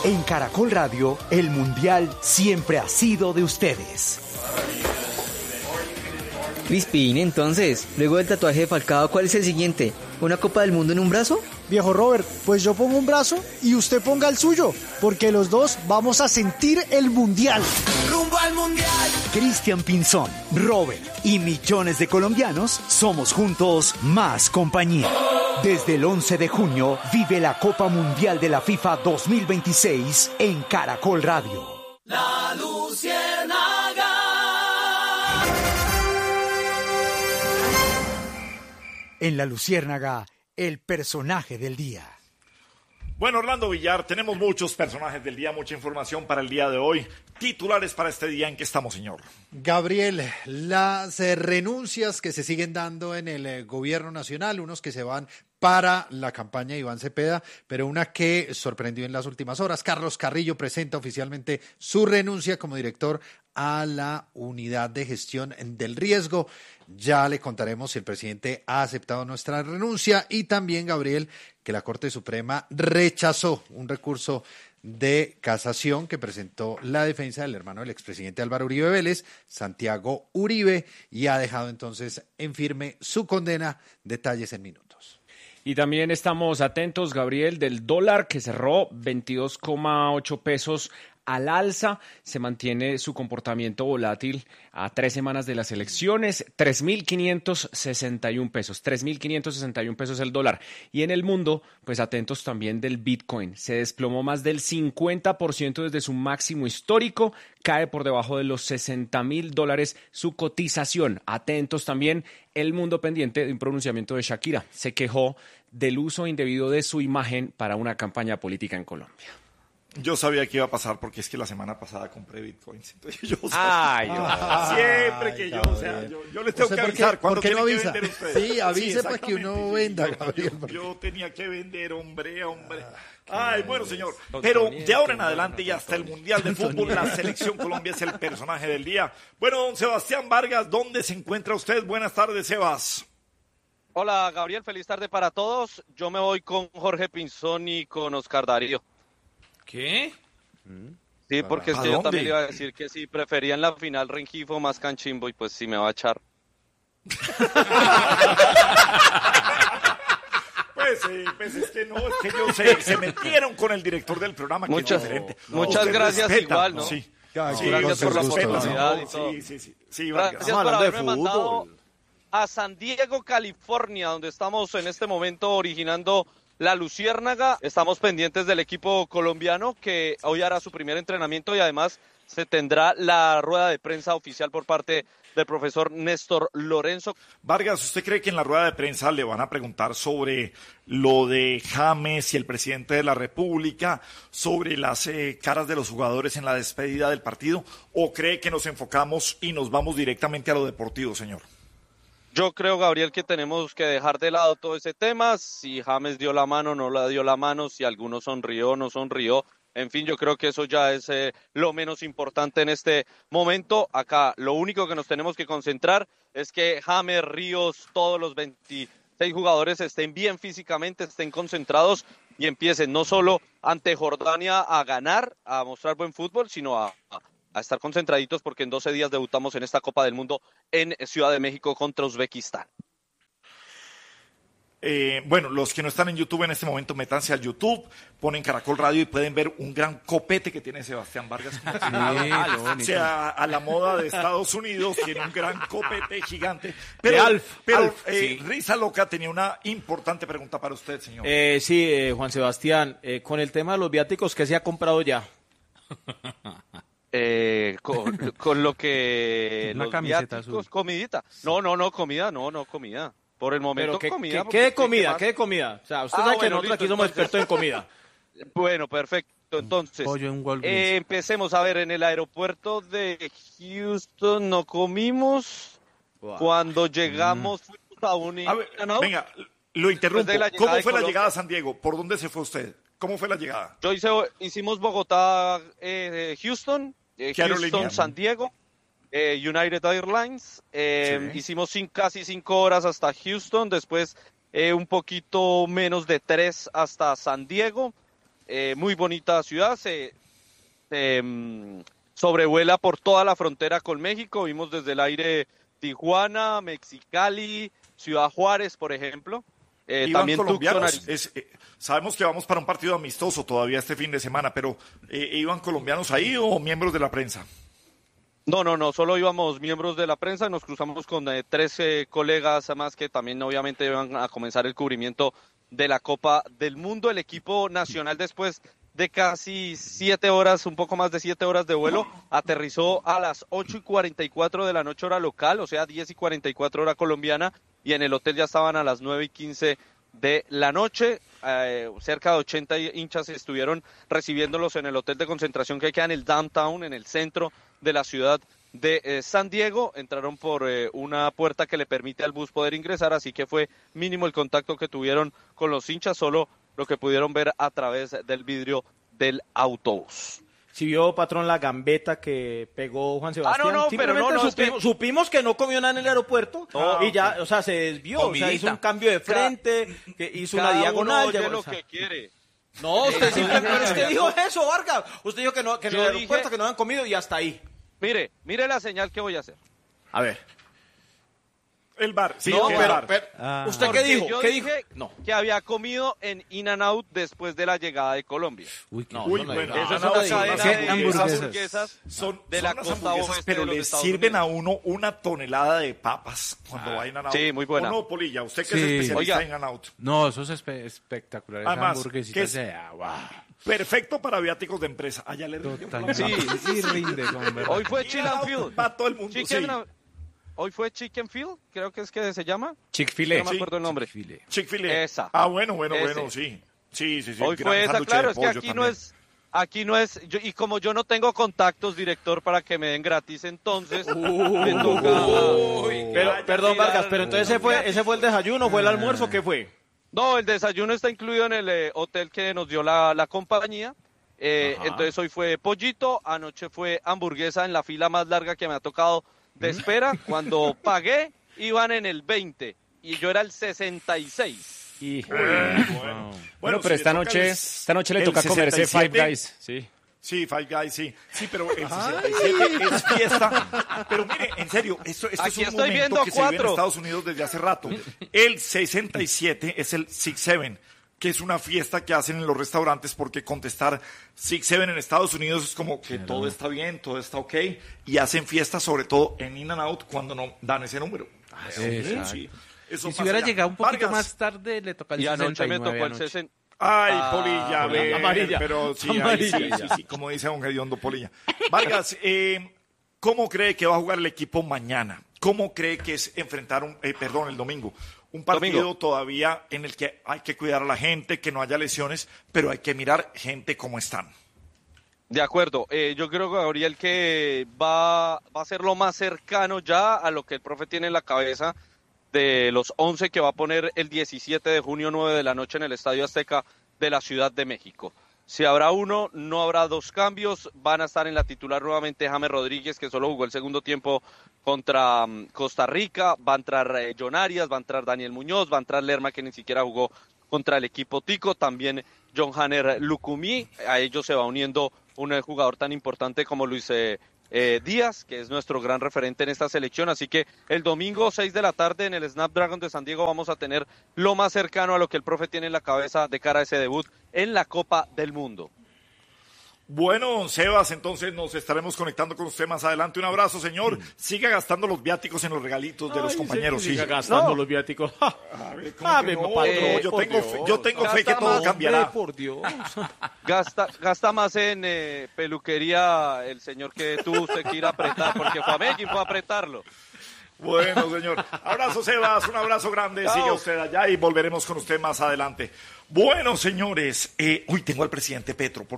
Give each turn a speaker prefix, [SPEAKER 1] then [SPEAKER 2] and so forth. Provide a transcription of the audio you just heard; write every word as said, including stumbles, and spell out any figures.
[SPEAKER 1] En Caracol Radio, el Mundial siempre ha sido de ustedes.
[SPEAKER 2] Crispin, entonces, luego del tatuaje de Falcao, ¿cuál es el siguiente? ¿Una Copa del Mundo en un brazo?
[SPEAKER 3] Viejo Robert, pues yo pongo un brazo y usted ponga el suyo, porque los dos vamos a sentir el Mundial.
[SPEAKER 1] ¡Rumbo al Mundial! Cristian Pinzón, Robert y millones de colombianos somos juntos más compañía. Desde el once de junio, vive la Copa Mundial de la FIFA dos mil veintiséis en Caracol Radio.
[SPEAKER 4] La Luciérnaga.
[SPEAKER 1] En La Luciérnaga, el personaje del día.
[SPEAKER 5] Bueno, Orlando Villar, tenemos muchos personajes del día, mucha información para el día de hoy. Titulares para este día, ¿en qué estamos, señor?
[SPEAKER 6] Gabriel, las eh, renuncias que se siguen dando en el eh, gobierno nacional, unos que se van para la campaña de Iván Cepeda, pero una que sorprendió en las últimas horas. Carlos Carrillo presenta oficialmente su renuncia como director a la unidad de gestión del riesgo. Ya le contaremos si el presidente ha aceptado nuestra renuncia y también, Gabriel, que la Corte Suprema rechazó un recurso de casación que presentó la defensa del hermano del expresidente Álvaro Uribe Vélez, Santiago Uribe, y ha dejado entonces en firme su condena. Detalles en minutos.
[SPEAKER 7] Y también estamos atentos, Gabriel, del dólar que cerró veintidós coma ocho pesos al alza. Se mantiene su comportamiento volátil a tres semanas de las elecciones, tres mil quinientos sesenta y un pesos, tres mil quinientos sesenta y un pesos el dólar. Y en el mundo, pues atentos también del Bitcoin. Se desplomó más del cincuenta por ciento desde su máximo histórico, cae por debajo de los sesenta mil dólares su cotización. Atentos también, el mundo pendiente de un pronunciamiento de Shakira. Se quejó del uso indebido de su imagen para una campaña política en Colombia.
[SPEAKER 5] Yo sabía que iba a pasar porque es que la semana pasada compré bitcoins. Entonces yo sabía,
[SPEAKER 7] Ay,
[SPEAKER 5] ah, siempre que yo, o sea, yo, yo les tengo que avisar.
[SPEAKER 6] ¿Por qué no
[SPEAKER 5] tienen
[SPEAKER 6] avisa?
[SPEAKER 5] que vender ustedes?
[SPEAKER 6] Sí, avise
[SPEAKER 5] Sí,
[SPEAKER 6] para que uno
[SPEAKER 5] exactamente,
[SPEAKER 6] venda,
[SPEAKER 5] sí,
[SPEAKER 6] Gabriel.
[SPEAKER 5] Yo, yo tenía que vender, hombre, hombre. Ay, bueno, señor. Pero de ahora en adelante y hasta el Mundial de Fútbol, la Selección Colombia es el personaje del día. Bueno, don Sebastián Vargas, ¿dónde se encuentra usted? Buenas tardes, Sebas.
[SPEAKER 8] Hola, Gabriel, feliz tarde para todos. Yo me voy con Jorge Pinzón y con Oscar Darío.
[SPEAKER 9] ¿Qué?
[SPEAKER 8] Sí, porque es que yo también iba a decir que si preferían la final Rengifo más Canchimbo y pues sí me va a echar.
[SPEAKER 5] Pues sí, pues es que no, es que yo sé, se metieron con el director del programa. Que
[SPEAKER 8] muchas
[SPEAKER 5] es diferente.
[SPEAKER 8] muchas
[SPEAKER 5] Usted
[SPEAKER 8] gracias
[SPEAKER 5] respeta,
[SPEAKER 8] igual, ¿no?
[SPEAKER 5] Sí,
[SPEAKER 6] Ya,
[SPEAKER 5] sí,
[SPEAKER 8] gracias por la
[SPEAKER 5] gusto,
[SPEAKER 8] oportunidad
[SPEAKER 5] ¿no?
[SPEAKER 8] y todo.
[SPEAKER 5] Sí, sí, sí. sí
[SPEAKER 8] Gracias
[SPEAKER 5] Vargas.
[SPEAKER 8] por haberme mandado a San Diego, California, donde estamos en este momento originando La Luciérnaga. Estamos pendientes del equipo colombiano que hoy hará su primer entrenamiento y además se tendrá la rueda de prensa oficial por parte del profesor Néstor Lorenzo.
[SPEAKER 5] Vargas, ¿usted cree que en la rueda de prensa le van a preguntar sobre lo de James y el presidente de la República, sobre las eh, caras de los jugadores en la despedida del partido, o cree que nos enfocamos y nos vamos directamente a lo deportivo, señor?
[SPEAKER 8] Yo creo, Gabriel, que tenemos que dejar de lado todo ese tema, si James dio la mano, no la dio la mano, si alguno sonrió, no sonrió. En fin, yo creo que eso ya es eh, lo menos importante en este momento. Acá lo único que nos tenemos que concentrar es que James, Ríos, todos los veintiséis jugadores estén bien físicamente, estén concentrados y empiecen no solo ante Jordania a ganar, a mostrar buen fútbol, sino a, a estar concentraditos porque en doce días debutamos en esta Copa del Mundo en Ciudad de México contra Uzbekistán.
[SPEAKER 5] Eh, bueno, los que no están en YouTube en este momento, métanse al YouTube, ponen Caracol Radio y pueden ver un gran copete que tiene Sebastián Vargas. Como sí, o sea, a la moda de Estados Unidos, tiene un gran copete gigante. Pero,
[SPEAKER 9] de Alf,
[SPEAKER 5] pero
[SPEAKER 9] Alf,
[SPEAKER 5] eh,
[SPEAKER 9] sí.
[SPEAKER 5] Risa Loca tenía una importante pregunta para usted, señor.
[SPEAKER 9] Eh, sí, eh, Juan Sebastián, eh, con el tema de los viáticos, ¿qué se ha comprado ya?
[SPEAKER 8] Eh, con, con lo que
[SPEAKER 10] Una
[SPEAKER 8] los
[SPEAKER 10] camiseta
[SPEAKER 8] viáticos,
[SPEAKER 10] azul.
[SPEAKER 8] comidita. No, no, no, comida, no, no, comida. Por el momento,
[SPEAKER 9] Pero ¿qué,
[SPEAKER 8] comida.
[SPEAKER 9] qué, ¿qué de comida? ¿Qué de comida? O sea, usted
[SPEAKER 8] Ah,
[SPEAKER 9] sabe
[SPEAKER 8] bueno,
[SPEAKER 9] que nosotros
[SPEAKER 8] listo,
[SPEAKER 9] aquí somos
[SPEAKER 8] entonces.
[SPEAKER 9] expertos en comida.
[SPEAKER 8] Bueno, perfecto. Entonces,
[SPEAKER 10] Pollo en Walgreens.
[SPEAKER 8] eh, empecemos a ver, en el aeropuerto de Houston no comimos.
[SPEAKER 9] Wow.
[SPEAKER 8] Cuando llegamos, fuimos a un...
[SPEAKER 5] A ver,
[SPEAKER 8] ¿no?
[SPEAKER 5] venga, lo interrumpo.
[SPEAKER 8] Después de la llegada
[SPEAKER 5] ¿Cómo
[SPEAKER 8] de
[SPEAKER 5] fue la
[SPEAKER 8] Colombia.
[SPEAKER 5] llegada a San Diego? ¿Por dónde se fue usted? ¿Cómo fue la llegada?
[SPEAKER 8] Yo hice, hicimos Bogotá, eh, Houston, eh,
[SPEAKER 5] ¿Qué aerolínea?
[SPEAKER 8] Houston, San Diego, eh, United Airlines. Eh,
[SPEAKER 5] Sí.
[SPEAKER 8] Hicimos cin- casi cinco horas hasta Houston, después eh, un poquito menos de tres hasta San Diego. eh, muy bonita ciudad, se, se um, sobrevuela por toda la frontera con México, vimos desde el aire Tijuana, Mexicali, Ciudad Juárez, por ejemplo. Eh,
[SPEAKER 5] Iban
[SPEAKER 8] también
[SPEAKER 5] colombianos,
[SPEAKER 8] Tucson,
[SPEAKER 5] es, eh, sabemos que vamos para un partido amistoso todavía este fin de semana, pero eh, ¿iban colombianos ahí o miembros de la prensa?
[SPEAKER 8] No, no, no, solo íbamos miembros de la prensa, nos cruzamos con eh, tres eh, colegas más que también obviamente iban a comenzar el cubrimiento de la Copa del Mundo. El equipo nacional, después de casi siete horas, un poco más de siete horas de vuelo, aterrizó a las ocho y cuarenta y cuatro de la noche hora local, o sea, diez y cuarenta y cuatro hora colombiana, y en el hotel ya estaban a las nueve y quince de la noche. Eh, cerca de ochenta hinchas estuvieron recibiéndolos en el hotel de concentración que queda en el downtown, en el centro de la ciudad de eh, San Diego. Entraron por eh, una puerta que le permite al bus poder ingresar, así que fue mínimo el contacto que tuvieron con los hinchas, solo lo que pudieron ver a través del vidrio del autobús.
[SPEAKER 9] Si vio, patrón, la gambeta que pegó Juan Sebastián.
[SPEAKER 8] Ah, no, no, pero no, no,
[SPEAKER 9] supimos,
[SPEAKER 8] es que...
[SPEAKER 9] supimos que no comió nada en el aeropuerto
[SPEAKER 8] No,
[SPEAKER 9] y ya, o sea, se desvió, Comidita. O sea, hizo un cambio de frente, que hizo
[SPEAKER 8] Cada
[SPEAKER 9] una diagonal.
[SPEAKER 8] Uno oye
[SPEAKER 9] ya,
[SPEAKER 8] lo
[SPEAKER 9] o sea.
[SPEAKER 8] que quiere.
[SPEAKER 9] No, usted simplemente es que dijo eso, Vargas. Usted dijo que no, que en el
[SPEAKER 8] Yo
[SPEAKER 9] aeropuerto
[SPEAKER 8] dije-
[SPEAKER 9] que no habían comido y hasta ahí.
[SPEAKER 8] Mire, mire la señal que voy a hacer.
[SPEAKER 9] A ver.
[SPEAKER 5] El bar, sí,
[SPEAKER 9] no,
[SPEAKER 5] el
[SPEAKER 9] pero,
[SPEAKER 5] bar.
[SPEAKER 9] pero
[SPEAKER 3] Ah.
[SPEAKER 9] ¿usted
[SPEAKER 8] Porque
[SPEAKER 9] qué dijo?
[SPEAKER 8] yo
[SPEAKER 9] ¿Qué
[SPEAKER 8] dije
[SPEAKER 9] dijo? No.
[SPEAKER 8] que había comido en In-N-Out después de la llegada de Colombia.
[SPEAKER 9] Uy, no,
[SPEAKER 5] Uy,
[SPEAKER 9] eso no
[SPEAKER 5] bueno,
[SPEAKER 9] dijo.
[SPEAKER 8] Esa es
[SPEAKER 5] no,
[SPEAKER 8] una
[SPEAKER 5] no,
[SPEAKER 8] cadena
[SPEAKER 5] no,
[SPEAKER 8] de
[SPEAKER 5] no,
[SPEAKER 3] hamburguesas.
[SPEAKER 8] hamburguesas
[SPEAKER 5] Son,
[SPEAKER 8] de
[SPEAKER 5] son
[SPEAKER 8] la
[SPEAKER 5] unas
[SPEAKER 8] costa
[SPEAKER 5] hamburguesas,
[SPEAKER 8] oeste
[SPEAKER 5] pero
[SPEAKER 8] de los
[SPEAKER 5] le
[SPEAKER 8] Estados
[SPEAKER 5] sirven
[SPEAKER 8] Unidos.
[SPEAKER 5] a uno una tonelada de papas cuando va a In-N-Out.
[SPEAKER 8] Sí, muy buena.
[SPEAKER 5] ¿O no, Polilla? Usted que
[SPEAKER 10] Sí.
[SPEAKER 5] es especialista
[SPEAKER 8] Oiga.
[SPEAKER 5] en In-N-Out.
[SPEAKER 10] No, eso es espe- espectacular. Esa
[SPEAKER 5] Además,
[SPEAKER 10] hamburguesita
[SPEAKER 5] que es-
[SPEAKER 10] de agua.
[SPEAKER 5] Perfecto para viáticos de empresa. Allá le rindió.
[SPEAKER 10] Totalmente.
[SPEAKER 8] Sí.
[SPEAKER 10] Sí, rinde. Como verdad.
[SPEAKER 8] Hoy fue Chill and Field.
[SPEAKER 5] Va todo el mundo,
[SPEAKER 8] Chicken,
[SPEAKER 5] sí.
[SPEAKER 8] Hoy fue Chicken Field, creo que es que se llama.
[SPEAKER 7] Chick-fil-A.
[SPEAKER 8] No me
[SPEAKER 5] Sí.
[SPEAKER 8] acuerdo el nombre.
[SPEAKER 10] Chile.
[SPEAKER 5] Chick-fil-A.
[SPEAKER 8] Esa.
[SPEAKER 5] Ah, bueno, bueno,
[SPEAKER 8] Ese.
[SPEAKER 5] bueno, sí. Sí, sí, sí.
[SPEAKER 8] Hoy
[SPEAKER 5] gran
[SPEAKER 8] fue esa,
[SPEAKER 5] sándwich
[SPEAKER 8] claro,
[SPEAKER 5] de
[SPEAKER 8] es que
[SPEAKER 5] pollo
[SPEAKER 8] aquí no
[SPEAKER 5] también.
[SPEAKER 8] es, aquí no es, yo, y como yo no tengo contactos, director, para que me den gratis, entonces me toca.
[SPEAKER 9] Pero,
[SPEAKER 8] ya
[SPEAKER 9] perdón,
[SPEAKER 8] mirar-
[SPEAKER 9] Vargas, pero entonces ese fue, ese fue el desayuno, fue el almuerzo, ¿qué fue?
[SPEAKER 8] No, el desayuno está incluido en el eh, hotel que nos dio la, la compañía. Eh,
[SPEAKER 9] Ajá.
[SPEAKER 8] entonces hoy fue pollito, anoche fue hamburguesa en la fila más larga que me ha tocado de espera. Cuando pagué, iban en el veinte y yo era el sesenta y seis.
[SPEAKER 7] Y...
[SPEAKER 5] Bueno,
[SPEAKER 7] Bueno,
[SPEAKER 5] si
[SPEAKER 7] pero
[SPEAKER 5] le
[SPEAKER 7] esta
[SPEAKER 5] toca
[SPEAKER 7] noche,
[SPEAKER 5] el-
[SPEAKER 7] esta noche le
[SPEAKER 5] el
[SPEAKER 7] toca comerse
[SPEAKER 5] sesenta y
[SPEAKER 7] Five
[SPEAKER 5] siete.
[SPEAKER 7] Guys. Sí.
[SPEAKER 5] Sí, Five Guys, sí. Sí, pero el sesenta y siete es fiesta. Pero mire, en serio, esto, esto
[SPEAKER 8] Aquí
[SPEAKER 5] es un
[SPEAKER 8] estoy
[SPEAKER 5] momento
[SPEAKER 8] viendo
[SPEAKER 5] que se vive en
[SPEAKER 8] cuatro.
[SPEAKER 5] Estados Unidos desde hace rato. El sesenta y siete es el Six Seven, que es una fiesta que hacen en los restaurantes porque contestar Six Seven en Estados Unidos es como que todo está bien, todo está ok, y hacen fiestas sobre todo en In-N-Out cuando no dan ese número.
[SPEAKER 10] Exacto.
[SPEAKER 5] Sí, eso
[SPEAKER 10] Y si
[SPEAKER 5] pasa
[SPEAKER 10] hubiera
[SPEAKER 5] ya.
[SPEAKER 10] llegado un poquito
[SPEAKER 5] Vargas.
[SPEAKER 10] más tarde, le toca el
[SPEAKER 8] Y anoche me
[SPEAKER 10] sesenta y nueve
[SPEAKER 8] tocó el
[SPEAKER 10] anoche.
[SPEAKER 8] sesenta.
[SPEAKER 5] Ay,
[SPEAKER 8] Ah,
[SPEAKER 5] Polilla,
[SPEAKER 8] Polilla.
[SPEAKER 5] bien,
[SPEAKER 9] Amarilla.
[SPEAKER 5] pero sí, ahí
[SPEAKER 9] Amarilla.
[SPEAKER 5] sí, sí, sí, como dice don Gediondo Polilla. Vargas, eh, ¿cómo cree que va a jugar el equipo mañana? ¿Cómo cree que es enfrentar, un, eh, perdón, el domingo? Un partido
[SPEAKER 8] Domingo.
[SPEAKER 5] todavía en el que hay que cuidar a la gente, que no haya lesiones, pero hay que mirar gente como están.
[SPEAKER 8] De acuerdo, eh, yo creo, Gabriel, que va, va a ser lo más cercano ya a lo que el profe tiene en la cabeza de los once que va a poner el diecisiete de junio, nueve de la noche en el Estadio Azteca de la Ciudad de México. Si habrá uno, no habrá dos cambios, van a estar en la titular nuevamente James Rodríguez, que solo jugó el segundo tiempo contra um, Costa Rica, va a entrar eh, John Arias, va a entrar Daniel Muñoz, va a entrar Lerma, que ni siquiera jugó contra el equipo tico, también John Hanner Lucumí, a ellos se va uniendo un eh, jugador tan importante como Luis eh, eh, Díaz, que es nuestro gran referente en esta selección, así que el domingo seis de la tarde en el Snapdragon de San Diego vamos a tener lo más cercano a lo que el profe tiene en la cabeza de cara a ese debut en la Copa del Mundo.
[SPEAKER 5] Bueno, Sebas, entonces nos estaremos conectando con usted más adelante. Un abrazo, señor. Siga gastando los viáticos en los regalitos de los
[SPEAKER 9] Ay,
[SPEAKER 5] compañeros.
[SPEAKER 9] sí,
[SPEAKER 5] Sí.
[SPEAKER 9] siga gastando
[SPEAKER 8] No.
[SPEAKER 9] los viáticos.
[SPEAKER 5] A ver, ¿cómo
[SPEAKER 9] Ave
[SPEAKER 5] que no?
[SPEAKER 9] patrón,
[SPEAKER 5] No, yo
[SPEAKER 9] por
[SPEAKER 5] tengo
[SPEAKER 9] Dios.
[SPEAKER 5] fe, yo tengo fe que
[SPEAKER 8] Gasta
[SPEAKER 5] todo
[SPEAKER 8] más,
[SPEAKER 5] cambiará.
[SPEAKER 9] Hombre, por Dios.
[SPEAKER 8] Gasta, gasta más en eh, peluquería el señor que tuvo usted que ir a apretar, porque fue a Medellín, fue a apretarlo.
[SPEAKER 5] Bueno, señor. Abrazo, Sebas. Un abrazo grande.
[SPEAKER 8] Chao.
[SPEAKER 5] Sigue usted allá y volveremos con usted más adelante. Bueno, señores. Eh, uy, tengo al presidente Petro. Por